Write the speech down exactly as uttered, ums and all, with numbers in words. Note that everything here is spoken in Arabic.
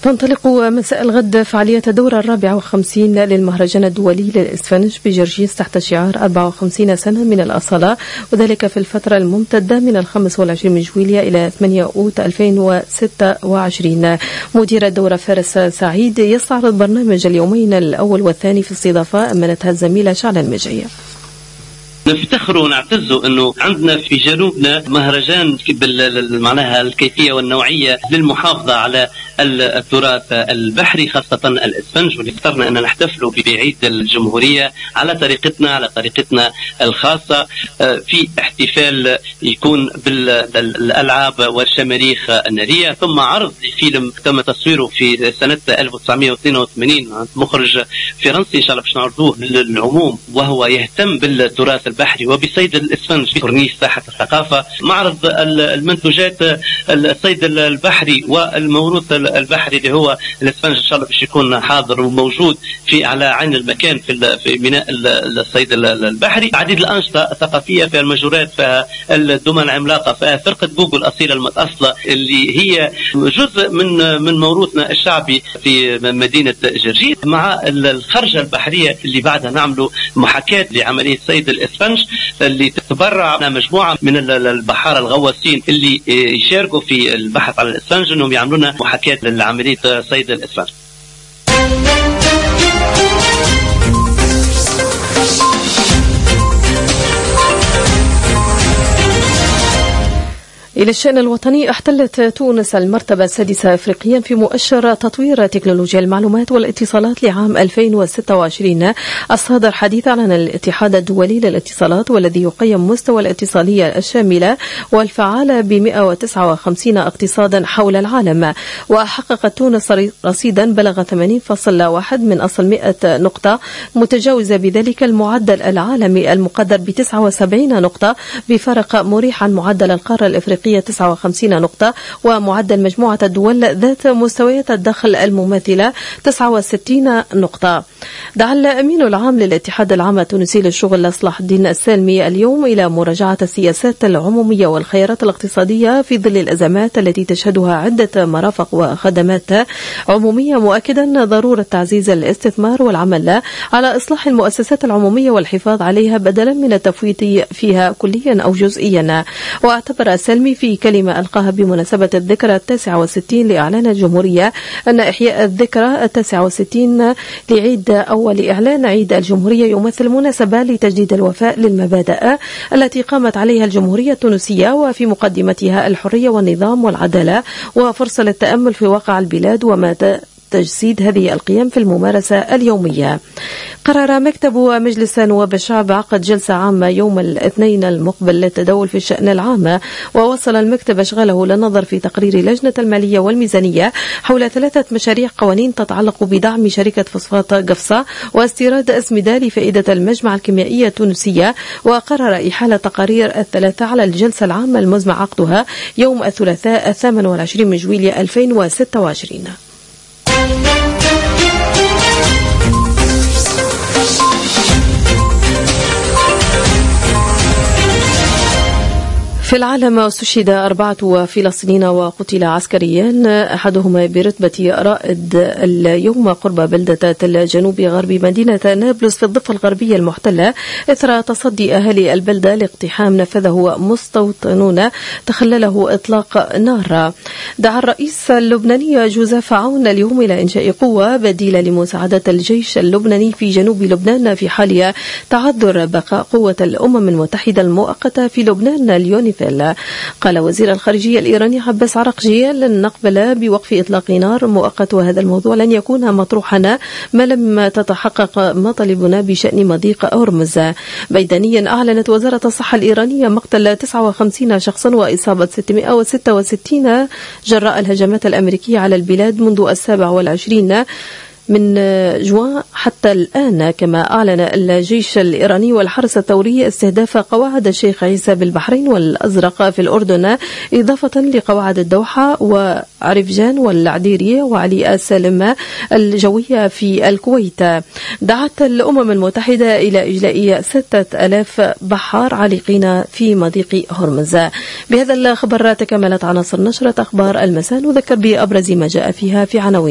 تنطلق مساء الغد فعاليات الدورة الرابعة والخمسين للمهرجان الدولي للإسفنج بجرجيس تحت شعار أربعة وخمسين سنة من الأصالة، وذلك في الفترة الممتدة من الخامس والعشرين من جويلية إلى ثمانية أوت ألفين وستة وعشرين. مدير الدورة فارس سعيد يستعرض برنامج اليومين الأول والثاني في استضافة أمنتها الزميلة شعلة المجية. نفتخر ونعتز انه عندنا في جنوبنا مهرجان معناها الكيفيه والنوعيه للمحافظه على التراث البحري خاصه الاسفنج، واللي اخترنا ان نحتفلوا بعيد الجمهوريه على طريقتنا على طريقتنا الخاصه، في احتفال يكون بالالعاب والشماريخ الناريه، ثم عرض لفيلم تم تصويره في سنه ألف وتسعمئة واثنين وثمانين عند مخرج فرنسي ان شاء الله باش نعرضوه للعموم، وهو يهتم بالتراث البحري وبصيد الاسفنج في كورنيش ساحه الثقافه. معرض المنتوجات الصيد البحري والموروث البحري اللي هو الاسفنج ان شاء الله باش يكون حاضر وموجود في على عين المكان في في ميناء الصيد البحري. عديد الانشطه الثقافيه في المجورات، في الدمى العملاقه، في فرقه جوجل الاصيله المتاصله اللي هي جزء من من موروثنا الشعبي في مدينه جرجيس، مع الخرجه البحريه اللي بعدها نعملوا محاكاه لعمليه صيد الاسفنج اللي تتبرع مجموعه من البحاره الغواصين اللي يشاركوا في البحث على الاسفنج انهم يعملوا لنا محاكاه لعمليه صيد الاسفنج. إلى الشأن الوطني، احتلت تونس المرتبة السادسة أفريقيا في مؤشر تطوير تكنولوجيا المعلومات والاتصالات لعام ألفين وستة وعشرين الصادر حديثا عن الاتحاد الدولي للاتصالات، والذي يقيم مستوى الاتصالية الشاملة والفعالة ب مئة وتسعة وخمسين اقتصادا حول العالم. وحققت تونس رصيدا بلغ ثمانين فاصلة واحد من أصل مئة نقطة، متجاوزة بذلك المعدل العالمي المقدر ب تسعة وسبعين نقطة، بفرق مريح عن معدل القارة الأفريقية تسعة وخمسين نقطة، ومعدل مجموعة الدول ذات مستويات الدخل المماثلة تسعة وستين نقطة. دعا الأمين العام للاتحاد العام التونسي للشغل صلاح الدين السالمي اليوم إلى مراجعة السياسات العمومية والخيارات الاقتصادية في ظل الأزمات التي تشهدها عدة مرافق وخدمات عمومية، مؤكدا ضرورة تعزيز الاستثمار والعمل على إصلاح المؤسسات العمومية والحفاظ عليها بدلا من التفويت فيها كليا أو جزئيا. واعتبر السالمي في كلمة ألقاها بمناسبة الذكرى التاسعة والستين لإعلان الجمهورية أن إحياء الذكرى التاسعة والستين لعيد أو لإعلان عيد الجمهورية يمثل مناسبة لتجديد الوفاء للمبادئ التي قامت عليها الجمهورية التونسية، وفي مقدمتها الحرية والنظام والعدالة، وفرصة للتأمل في واقع البلاد وما تجسيد هذه القيم في الممارسة اليومية. قرر مكتب مجلس نواب الشعب عقد جلسة عامة يوم الاثنين المقبل للتداول في الشأن العام، ووصل المكتب أشغاله للنظر في تقرير لجنة المالية والميزانية حول ثلاثة مشاريع قوانين تتعلق بدعم شركة فوسفات قفصة واستيراد أسمدة لفائدة المجمع الكيميائية التونسية. وقرر إحالة تقارير الثلاثة على الجلسة العامة المزمع عقدها يوم الثلاثاء الثامن والعشرين من جويلية ألفين وستة وعشرين. في العالم، استشهد أربعة فلسطينيين وقتل عسكريان، أحدهما برتبة رائد اليوم قرب بلدة تل جنوب غرب مدينة نابلس في الضفة الغربية المحتلة، إثر تصدي أهالي البلدة لاقتحام نفذه مستوطنون تخلله إطلاق نار. دعا الرئيس اللبناني جوزيف عون اليوم إلى إنشاء قوة بديلة لمساعدة الجيش اللبناني في جنوب لبنان في حال تعذر بقاء قوة الأمم المتحدة المؤقتة في لبنان اليونيفيل. قال وزير الخارجية الإيراني عباس عراقجي لن نقبل بوقف إطلاق نار مؤقت، وهذا الموضوع لن يكون مطروحا ما لم تتحقق مطالبنا بشأن مضيق هرمز. بيدانيا، أعلنت وزارة الصحة الإيرانية مقتل تسعة وخمسين شخصا وإصابة ستمئة وستة وستين جراء الهجمات الأمريكية على البلاد منذ السابع والعشرين من جوان حتى الآن. كما أعلن الجيش الإيراني والحرس الثوري استهداف قواعد الشيخ عيسى بالبحرين والأزرق في الأردن، إضافة لقواعد الدوحة وعرفجان والعديرية وعلي السالم الجوية في الكويت. دعت الأمم المتحدة إلى إجلاء ستة ألاف بحار عالقين في مضيق هرمز. بهذا الخبر تكملت عناصر نشرة أخبار المساء، نذكر بأبرز ما جاء فيها في عناوين.